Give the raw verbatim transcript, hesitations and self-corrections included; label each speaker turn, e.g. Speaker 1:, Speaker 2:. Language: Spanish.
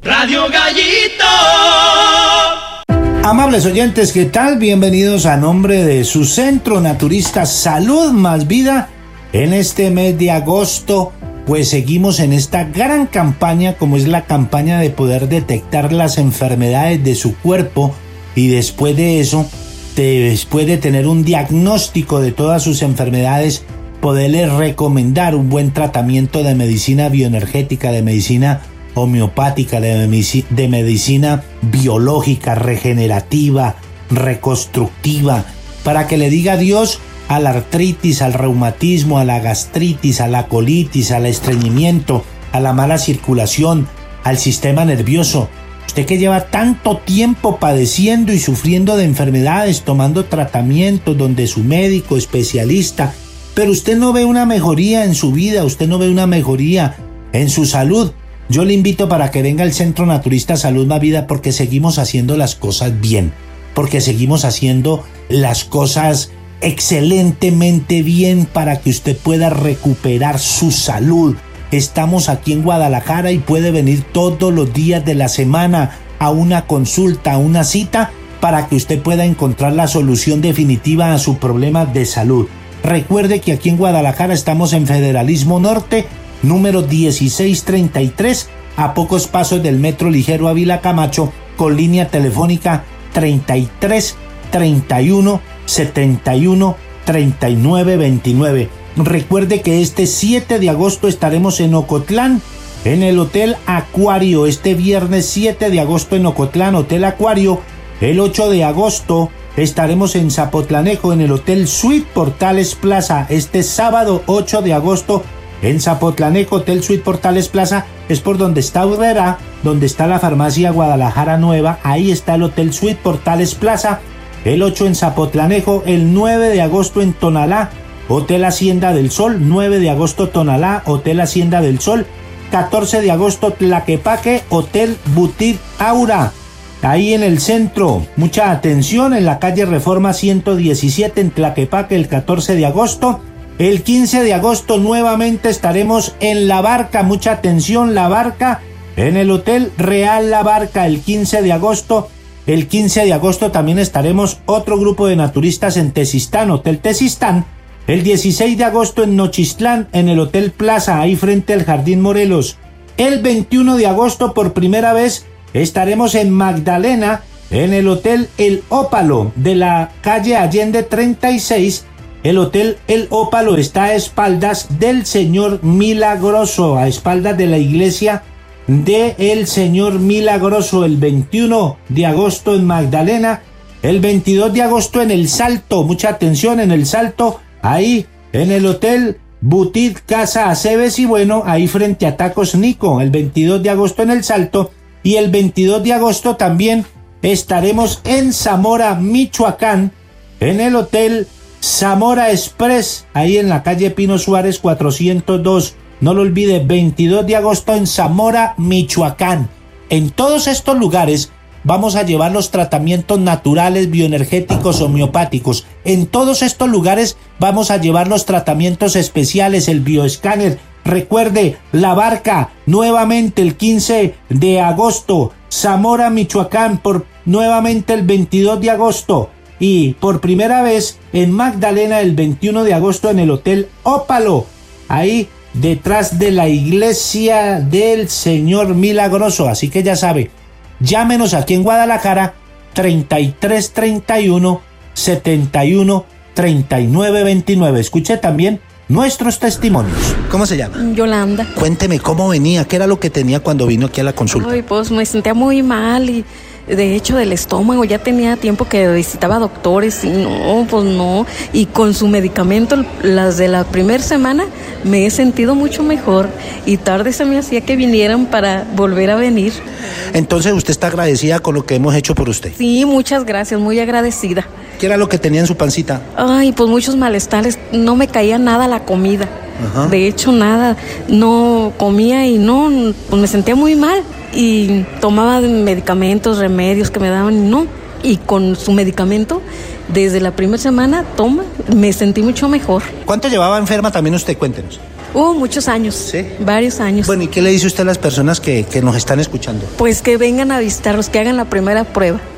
Speaker 1: Radio Gallito.
Speaker 2: Amables oyentes, ¿qué tal? Bienvenidos a nombre de su centro naturista Salud Más Vida. En este mes de agosto, pues seguimos en esta gran campaña, como es la campaña de poder detectar las enfermedades de su cuerpo y después de eso, después de tener un diagnóstico de todas sus enfermedades, poderles recomendar un buen tratamiento de medicina bioenergética, de medicina homeopática, de, medici- de medicina biológica, regenerativa, reconstructiva, para que le diga adiós a la artritis, al reumatismo, a la gastritis, a la colitis, al estreñimiento, a la mala circulación, al sistema nervioso. Usted que lleva tanto tiempo padeciendo y sufriendo de enfermedades, tomando tratamientos donde su médico especialista, pero usted no ve una mejoría en su vida, usted no ve una mejoría en su salud. Yo le invito para que venga al Centro Naturista Salud Más Vida, porque seguimos haciendo las cosas bien, porque seguimos haciendo las cosas excelentemente bien para que usted pueda recuperar su salud. Estamos aquí en Guadalajara y puede venir todos los días de la semana a una consulta, a una cita, para que usted pueda encontrar la solución definitiva a su problema de salud. Recuerde que aquí en Guadalajara estamos en Federalismo Norte, número dieciséis treinta y tres, a pocos pasos del Metro Ligero Ávila Camacho, con línea telefónica treinta y tres treinta y uno setenta y uno treinta y nueve veintinueve. Recuerde que este siete de agosto estaremos en Ocotlán, en el Hotel Acuario. Este viernes siete de agosto en Ocotlán, Hotel Acuario. El ocho de agosto estaremos en Zapotlanejo, en el Hotel Suite Portales Plaza. Este sábado ocho de agosto en Zapotlanejo, Hotel Suite Portales Plaza, es por donde está Urrera, donde está la farmacia Guadalajara Nueva. Ahí está el Hotel Suite Portales Plaza. El ocho en Zapotlanejo, el nueve de agosto en Tonalá, Hotel Hacienda del Sol. Nueve de agosto Tonalá, Hotel Hacienda del Sol. catorce de agosto Tlaquepaque, Hotel Boutique Aura. Ahí en el centro, mucha atención, en la calle Reforma ciento diecisiete en Tlaquepaque, el catorce de agosto. El quince de agosto nuevamente estaremos en La Barca, mucha atención, La Barca, en el Hotel Real La Barca, el quince de agosto. El quince de agosto también estaremos otro grupo de naturistas en Tezistán, Hotel Tezistán. El dieciséis de agosto en Nochistlán, en el Hotel Plaza, ahí frente al Jardín Morelos. El veintiuno de agosto por primera vez estaremos en Magdalena, en el Hotel El Ópalo, de la calle Allende treinta y seis. El Hotel El Ópalo está a espaldas del Señor Milagroso, a espaldas de la iglesia de el Señor Milagroso. El veintiuno de agosto en Magdalena. El veintidós de agosto en El Salto, mucha atención, en El Salto, ahí en el Hotel Boutique Casa Aceves y bueno, ahí frente a Tacos Nico. El veintidós de agosto en El Salto. Y el veintidós de agosto también estaremos en Zamora, Michoacán, en el Hotel Zamora Express, ahí en la calle Pino Suárez cuatrocientos dos. No lo olvide, veintidós de agosto en Zamora, Michoacán. En todos estos lugares vamos a llevar los tratamientos naturales, bioenergéticos, homeopáticos. En todos estos lugares vamos a llevar los tratamientos especiales, el bioescáner. Recuerde, La Barca, nuevamente el quince de agosto. Zamora, Michoacán, por nuevamente el veintidós de agosto. Y por primera vez en Magdalena el veintiuno de agosto en el Hotel Ópalo, ahí detrás de la iglesia del Señor Milagroso. Así que ya sabe, llámenos aquí en Guadalajara treinta y tres treinta y uno setenta y uno treinta y nueve veintinueve. Escuche también nuestros testimonios.
Speaker 3: ¿Cómo se llama?
Speaker 4: Yolanda.
Speaker 3: Cuénteme cómo venía, qué era lo que tenía cuando vino aquí a la consulta.
Speaker 4: Ay, pues me sentía muy mal y de hecho del estómago, ya tenía tiempo que visitaba doctores y no, pues no, y con su medicamento, las de la primera semana, me he sentido mucho mejor y tarde se me hacía que vinieran para volver a venir.
Speaker 3: Entonces usted está agradecida con lo que hemos hecho por usted.
Speaker 4: Sí, muchas gracias, muy agradecida.
Speaker 3: ¿Qué era lo que tenía en su pancita?
Speaker 4: Ay, pues muchos malestares, no me caía nada la comida.
Speaker 3: Ajá.
Speaker 4: De hecho nada, no comía y no, pues me sentía muy mal y tomaba medicamentos, remedios que me daban y no, y con su medicamento desde la primera semana toma, me sentí mucho mejor.
Speaker 3: ¿Cuánto llevaba enferma también usted? Cuéntenos.
Speaker 4: Uh, muchos años.
Speaker 3: ¿Sí?
Speaker 4: Varios años.
Speaker 3: Bueno, ¿y qué le dice usted a las personas que, que nos están escuchando?
Speaker 4: Pues que vengan a visitarlos, que hagan la primera prueba.